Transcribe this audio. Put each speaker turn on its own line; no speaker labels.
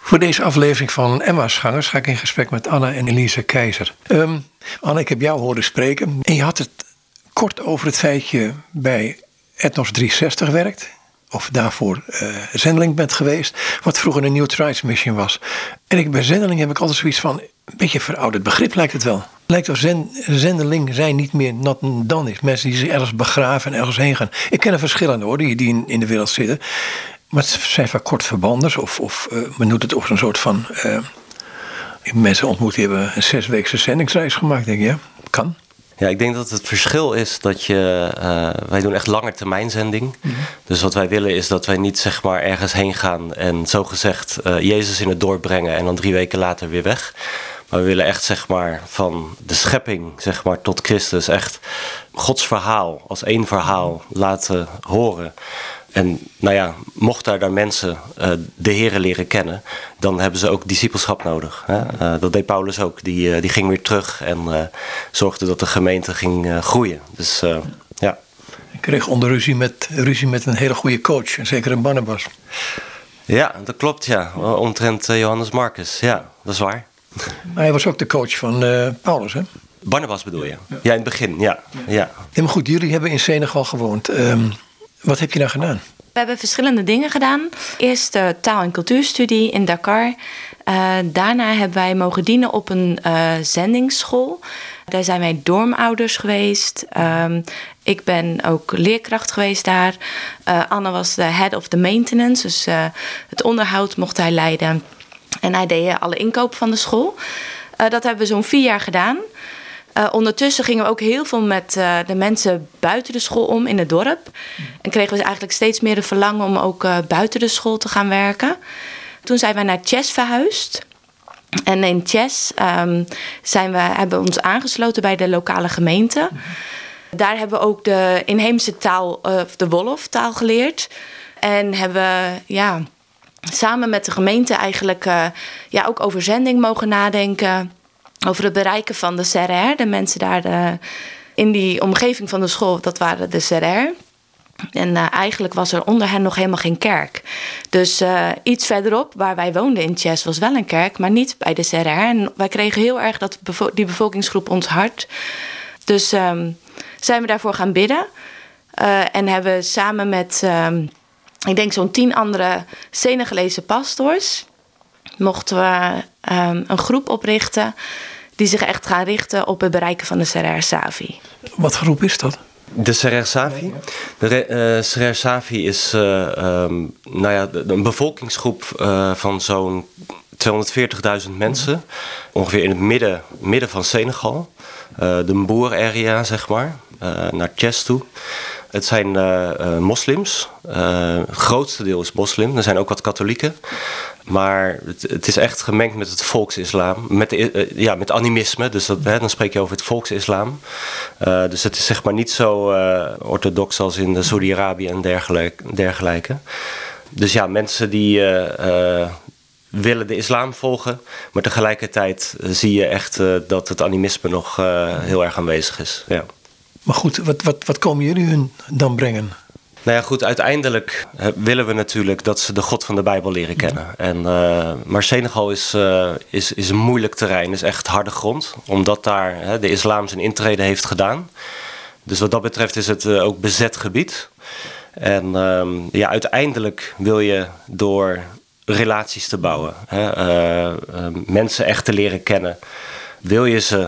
Voor deze aflevering van Emmausgangers ga ik in gesprek met Anna en Elise Keizer. Anna, ik heb jou horen spreken en je had het kort over het feit dat je bij Ethnos 360 werkt. Of daarvoor zendeling bent geweest, wat vroeger een New Tribes Mission was. En bij zendeling heb ik altijd zoiets van, een beetje verouderd begrip lijkt het wel. Lijkt of zendeling zijn niet meer nat dan is. Mensen die zich ergens begraven en ergens heen gaan. Ik ken er verschillende hoor, die in de wereld zitten. Maar het zijn vaak kortverbanders of men noemt het over een soort van... mensen ontmoet die hebben een 6-weekse zendingsreis gemaakt. Denk je, ja, kan.
Ja, ik denk dat het verschil is dat wij doen echt langetermijnzending. Mm-hmm. Dus wat wij willen is dat wij niet zeg maar ergens heen gaan en zogezegd Jezus in het dorp brengen en dan 3 weken later weer weg. Maar we willen echt zeg maar van de schepping zeg maar tot Christus echt Gods verhaal als één verhaal laten horen. En nou ja, mocht daar mensen de Here leren kennen, dan hebben ze ook discipelschap nodig. Hè? Dat deed Paulus ook. Die ging weer terug en zorgde dat de gemeente ging groeien. Dus ja.
Ik kreeg ruzie met een hele goede coach, zeker een Barnabas.
Ja, dat klopt ja. Omtrent Johannes Marcus. Ja, dat is waar.
Maar hij was ook de coach van Paulus, hè?
Barnabas bedoel je? Ja, in het begin, ja. Ja,
maar goed, jullie hebben in Senegal gewoond. Wat heb je daar gedaan?
We hebben verschillende dingen gedaan. Eerst de taal- en cultuurstudie in Dakar. Daarna hebben wij mogen dienen op een zendingsschool. Daar zijn wij dormouders geweest. Ik ben ook leerkracht geweest daar. Anne was de head of the maintenance. Dus het onderhoud mocht hij leiden. En hij deed alle inkoop van de school. Dat hebben we zo'n 4 jaar gedaan. Ondertussen gingen we ook heel veel met de mensen buiten de school om in het dorp. En kregen we eigenlijk steeds meer de verlangen om ook buiten de school te gaan werken. Toen zijn we naar Thiès verhuisd. En in Thiès hebben we ons aangesloten bij de lokale gemeente. Daar hebben we ook de inheemse taal, de Wolof-taal geleerd. En hebben we samen met de gemeente eigenlijk ook over zending mogen nadenken. Over het bereiken van de Serer. De mensen daar in die omgeving van de school, dat waren de Serer. En eigenlijk was er onder hen nog helemaal geen kerk. Dus iets verderop, waar wij woonden in Thiès, was wel een kerk, maar niet bij de Serer. En wij kregen heel erg die bevolkingsgroep ons hart. Dus zijn we daarvoor gaan bidden. En hebben samen met, ik denk zo'n 10 andere Senegalese pastors, mochten we een groep oprichten die zich echt gaan richten op het bereiken van de Serer Safi.
Wat groep is dat?
De Serer Safi? De Serer Safi is een bevolkingsgroep van zo'n 240.000 mensen. Ongeveer in het midden van Senegal. De Mbour-area, zeg maar. Naar Thiès toe. Het zijn moslims. Het grootste deel is moslim. Er zijn ook wat katholieken. Maar het is echt gemengd met het volksislam. Met animisme. Dus dan spreek je over het volksislam. Dus het is zeg maar niet zo orthodox als in Saudi-Arabië en dergelijke. Dus ja, mensen die willen de islam volgen. Maar tegelijkertijd zie je echt dat het animisme nog heel erg aanwezig is. Ja.
Maar goed, wat komen jullie hun dan brengen?
Nou ja, goed, uiteindelijk willen we natuurlijk dat ze de God van de Bijbel leren kennen. Maar Senegal is een moeilijk terrein, is echt harde grond. Omdat daar de islam zijn intrede heeft gedaan. Dus wat dat betreft is het ook bezet gebied. En uiteindelijk wil je door relaties te bouwen, mensen echt te leren kennen, wil je ze